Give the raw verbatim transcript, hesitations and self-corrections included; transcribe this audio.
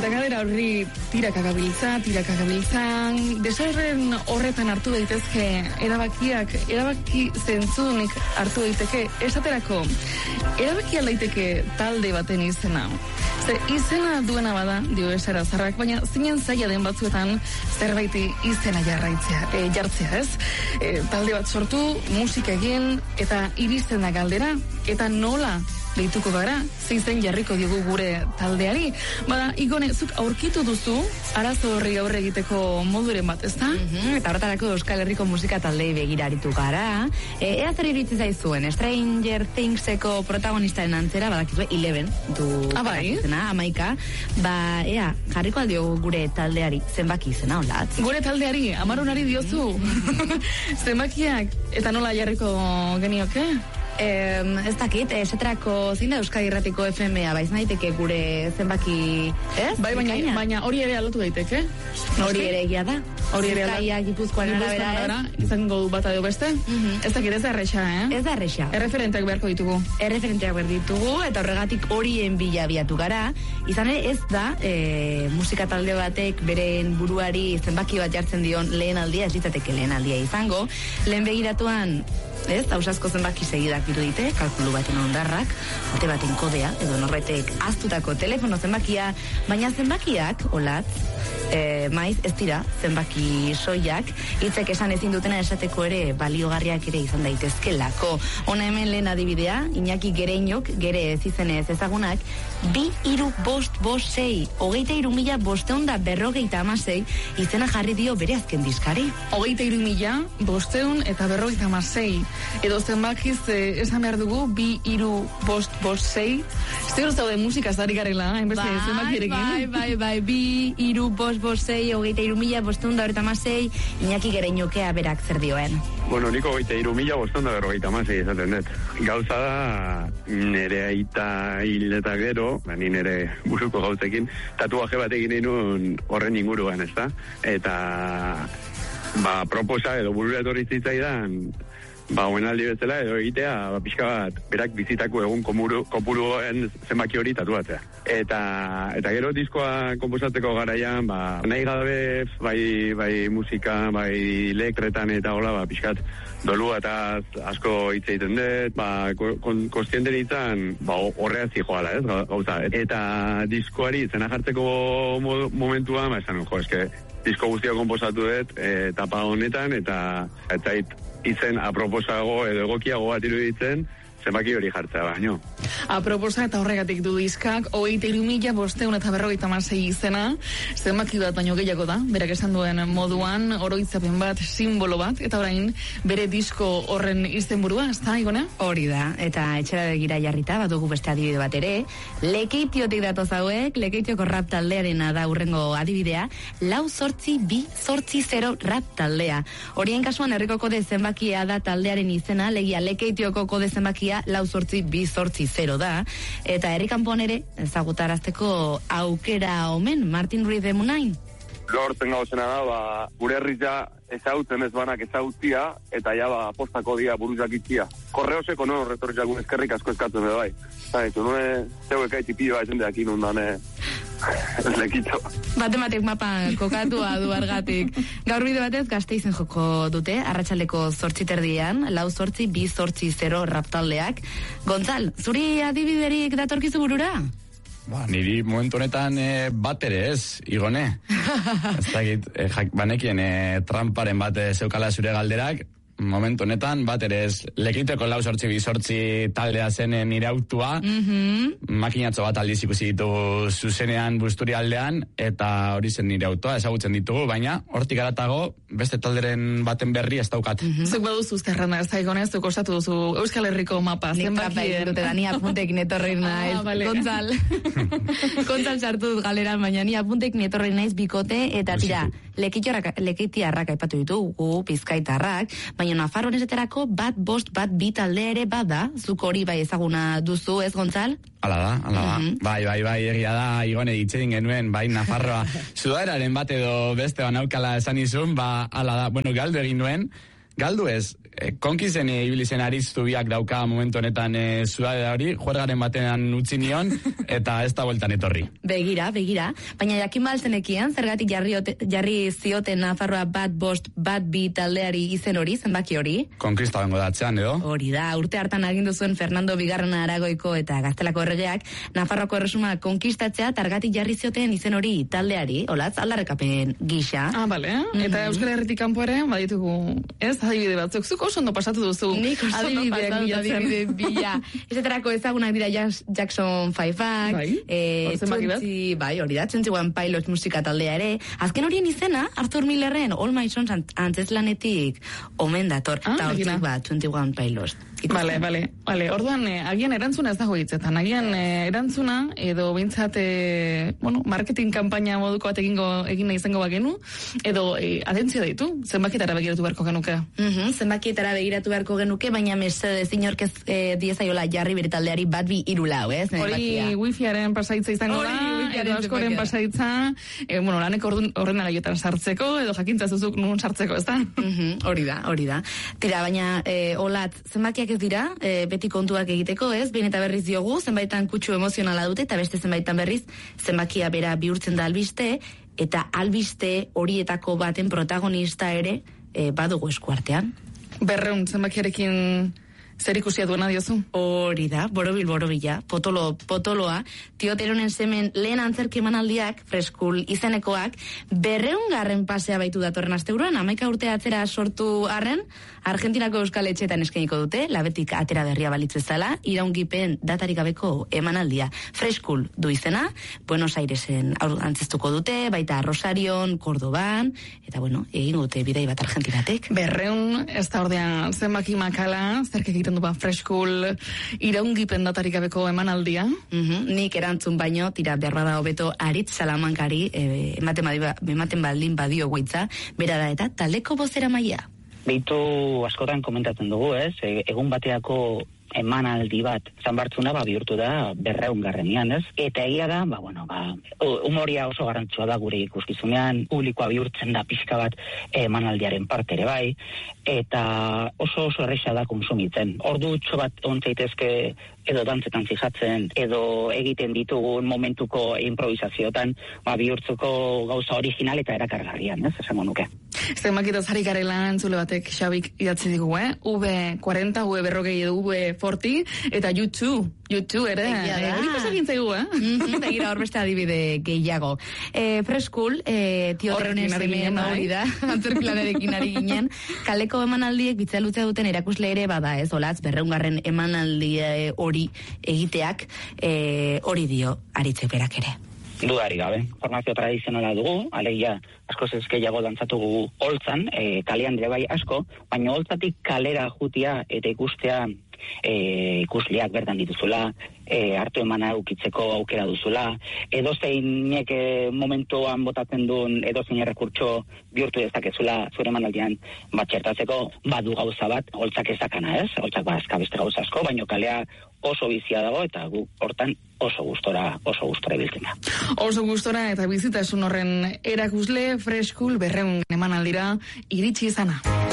Eta galera horri tiraka gabiltza, tiraka gabiltzan, desairren horretan hartu daitezke erabakiak, erabaki zentzunik hartu daiteke, esaterako, erabaki daiteke talde baten izena. Ze izena duena bada, dio esara zarrak, baina zinen zaila den batzuetan zerbaiti izena jarraitzea, e, jartzea, ez? E, talde bat sortu, musika egin, eta iristen da galdera, eta nola deituko gara, zeizen jarriko diogu gure taldeari. Bada, Igone, zuk aurkitu duzu, arazo horri aurre egiteko moduren bat, ezta? Mm-hmm, eta horretarako Euskal Herriko musika taldei begiraritu gara. E, ea zer iritzi zaizuen, Stranger Thingseko protagonistaren antzera, badakizue, Eleven, du ah, bai? izena, amaika. Ba, ea, jarriko aldio gure taldeari zenbaki izena, holatz? Gure taldeari, amarunari diozu. Zenbakiak, eta nola jarriko genioke? Eh, ez dakit, esaterako zein da Euskadi Irratiko F M a, baiz naiteke gure zenbaki, ez? Bai, baina, baina hori ere aldatu daiteke. Hori ere egia da. Hori ere Bizkaia, Gipuzkoan arabera, ez? Izango du bata edo beste? Mm-hmm. Ez dakit, ez da erresa, eh? Ez da erresa. Erreferenteak beharko ditugu. Erreferenteak behar ditugu, eta horregatik horien bila biatu gara. Izan ere, ez da, e, musika talde batek beren buruari zenbaki bat jartzen dion lehen aldia, ez litzateke lehen aldia izango. Lehen begiratuan, ez, hausasko zenbaki segidak dirudite, kalkulu baten ondarrak, bate baten kodea, edo norbetek aztutako telefono zenbakia, baina zenbakiak, olatz, e, maiz, ez dira, zenbaki soiak, hitzek esan ezin dutena esateko ere baliogarriak ere izan daitezkelako. Hona hemen lehen adibidea, Iñaki Gereinok, gere ez izenez ezagunak, bi iru bost bost sei, hogeita iru mila bosteun da berrogeita amasei, izena jarri dio bere azken diskari. Hogeita iru mila bosteun eta berrogeita amasei. Edo zenbakiz eh, esan behar dugu, bi, iru, bost, bost, sei. Zer zaude musika ez dari garela, hainbeste zenbakierekin. Bai, bai, bai, bi, iru, bost, bost, sei, hogeita iru mila, bosteun da horreta amasei, Iñaki Gereiñokea berak zer dioen. Bueno, niko hogeita iru mila, bosteun da berrogeita amasei esaten dut. Gauza da, nire aita hil eta gero, ba, ni nire buruko gauzekin, tatuaje bat egin nun horren inguruan, ez da? Eta, ba, proposa edo burura etorri zitzaidan, ba, oenaldi bezala edo egitea, ba, pixka bat, berak bizitako egun komuru, kopuruen zenbaki hori tatuatzea. Eta, eta gero diskoa komposatzeko garaian, ba, nahi gabe, bai, bai musika, bai lekretan eta hola, ba, pixkat, dolua eta asko hitz egiten dut, ba, kon, konstienten izan, ba, horreaz zijoala, ez, gauza. Eta diskoari zena jartzeko momentua, ba, esan, jo, eske, disko guztia komposatu dut, e, etapa honetan, eta etzait, izen aproposago edo egokiago bat iruditzen, zenbaki hori jartzea baino. Aproposa eta horregatik du diskak, hogeita hiru mila bosteun eta berrogeita hamasei izena, zenbaki bat baino gehiago da, berak esan duen moduan, oroitzapen bat, simbolo bat, eta orain bere disko horren izenburua, ez da, Igone? Hori da, eta etxera begira jarrita, bat dugu beste adibide bat ere, Lekeitiotik datoz hauek, Lekeitioko rap taldearena da urrengo adibidea, lau sortzi bi sortzi zero rap taldea. Horien kasuan herriko kode zenbakia da taldearen izena, legia Lekeitioko kode zenbakia lau sortzi bi sortzi zero da, eta herrikanpoan ere ezagutarazteko aukera omen, Martin Ruiz de Munain. Lortzen gauzena da, ba, gure herria ezautzen ez banak ezautzia, eta ja, ba, postako dia buruzak itxia. Korreoseko, no, retorri jagun eskerrik asko eskatzen da, bai. Zaitu, nune, zeu ekaiti pilo bat zendeak inundan, eh, lekitzo. Batematik mapa kokatua du argatik. Gaur bide batez Gasteizen joko dute, arratsaldeko zortziterdian, lau zortzi, bi zortzi zero raptaldeak. Gontzal, zuri adibiderik datorkizu burura? Ba, niri momentu honetan e, bat ere ez, Igone. Ez dakit, e, jak, banekien e, tramparen bat e, zeukala zure galderak, momentu honetan, bat ere ez, Lekeitioko lau sortzi bizortzi taldea zen nire autua, mm-hmm. makinatxo bat aldiz ikusi ditu zuzenean busturi aldean, eta hori zen nire autoa, ezagutzen ditugu, baina hortik aratago, beste talderen baten berri ez daukat. Mm-hmm. Zuk baduzu zerrenda, ez da, Igone, zuk osatu duzu Euskal Herriko mapa, zenbakien. Dute da, ni apuntekin etorri naiz, ah, vale. Gontzal. Gontzal sartu dut galeran, baina ni apuntekin etorri naiz bikote, eta tira, Lekeitiarrak aipatu ditugu, Bizkaitarrak, baina Nafarroan esaterako bat bost bat bi talde ere bada, zuk hori bai ezaguna duzu, ez Gontzal? Hala da, hala da. Mm-hmm. Bai, bai, bai, egia da, Igone ditxedin genuen, bai, Nafarroa sudaeraren bat edo beste banaukala esan izun, ba, hala da, bueno, galdu egin nuen, galdu ez, konkizen ibili zen ariztu biak dauka momentu honetan e, zuade hori, juergaren batean utzi nion, eta ez da bueltan etorri. Begira, begira. Baina jakin balzenekien, zergatik jarri, ote, jarri zioten Nafarroa bat bost, bat bi taldeari izen hori, zenbaki hori? Konkista bengo datzean, edo? Hori da, urte hartan agindu zuen Fernando Bigarren Aragoiko eta Gaztelako erregeak Nafarroako erresuma konkistatzea targatik jarri zioten izen hori taldeari, olatz, aldarrekapen gisa. Ah, bale. Mm-hmm. Eta Euskal Herritik kanpo ere, baditugu, ez, adibide batzuk, zuk oso ondo pasatu duzu. Nik oso ondo pasatu adibide bila. Ezeterako ezagunak dira Jackson Five-ak, bai, eh, twenty, bai, hori da, twenty-one Pilots musika taldea ere. Azken horien izena, Arthur Millerren All My Sons antzeslanetik omen dator, ah, eta hortik bat, twenty-one Pilots. Bale, bale, bale, orduan, eh, agian erantzuna ez dago hitzetan, agian eh, erantzuna, edo bintzat, eh, bueno, marketing kampaina moduko bat egingo, egin nahi izango bagenu, edo eh, atentzia ditu, zenbakietara begiratu beharko genuke. Mm-hmm, zenbakietara begiratu beharko genuke, baina mesedez inorkez eh, diezaiola jarri bere taldeari bat bi hiru lau, ez? Hori wifiaren pasaitza izango da, edo askoren pasaitza, eh, bueno, lanek horren alaiotan sartzeko, edo jakintza zuzuk nun sartzeko, ez da? Mm-hmm, hori da, hori da. Tira, baina, eh, olat, zenbakiak ez dira, e, beti kontuak egiteko, ez? Behin eta berriz diogu, zenbaitan kutsu emozionala dute, eta beste zenbaitan berriz, zenbakia bera bihurtzen da albiste, eta albiste horietako baten protagonista ere e, badugu eskuartean. Berreun, zenbakiarekin zer ikusia duena diozu? Hori da, borobil borobila, potolo, potoloa, Tioteronen semen lehen antzerki emanaldiak, Freskul izenekoak, berreun garren pasea baitu datorren asteburuan, hamaika urte atzera sortu arren, Argentinako Euskal Etxetan eskainiko dute, labetik atera berria balitz bezala, iraungipen datarik gabeko emanaldia. Freskul du izena, Buenos Airesen antzestuko dute, baita Rosarion, Cordoban, eta bueno, egingo dute bidei bat Argentinatek. Berreun, ez da ordean zenbaki makala, zerk egiten du ba Freskul iraungipen datarik gabeko emanaldia. Mm-hmm, nik erantzun baino, tira behar bada hobeto Aritz Salamankari, e, ematen, badi, ematen baldin badio guitza, bera da eta taldeko bozera maia. Beitu askotan komentatzen dugu, ez? E, egun bateako emanaldi bat zanbartzuna ba bihurtu da berreun garrenian, ez? Eta egia da, ba, bueno, ba, humoria oso garrantzua da gure ikuskizunean, publikoa bihurtzen da pixka bat emanaldiaren parte ere bai, eta oso oso erresa da konsumitzen. Ordu txo bat ontzaitezke edo dantzetan fijatzen, edo egiten ditugun momentuko improvisazioetan, ba, bihurtzuko gauza original eta erakargarrian, ez? Esango nuke. Zenbakitaz harri garela entzule batek Xabik idatzi digu, eh? V cuarenta, V berrogei edo V forty, eta YouTube, YouTube ere, eh, hori pasagin zaigu, eh? Mm-hmm, begira hor beste adibide gehiago. Eh, Freskul, eh, Tioteronen semen hori da, antzerkilanerekin ari ginen, kaleko emanaldiek bitzalutzea duten erakusle ere bada, ez, olatz, berreungarren emanaldi hori egiteak, eh, hori dio Aritzek berak ere. Dudari gabe. Formazio tradizionala dugu, alegia asko zezkeiago dantzatugu holtzan, e, kalean ere bai asko, baina holtzatik kalera jutia eta ikustea e, ikusliak bertan dituzula, e, hartu emana ukitzeko aukera duzula, edozeinek e, momentuan botatzen duen edozein errekurtso bihurtu dezakezula zure emanaldian bat txertatzeko, badu gauza bat, holtzak ezakana, ez? Holtzak bazka beste gauza asko, baina kalea oso bizia dago eta gu hortan oso gustora, oso gustora ibiltzen da. Oso gustora eta bizitasun horren erakusle Freskul berreun emanaldira iritsi izana.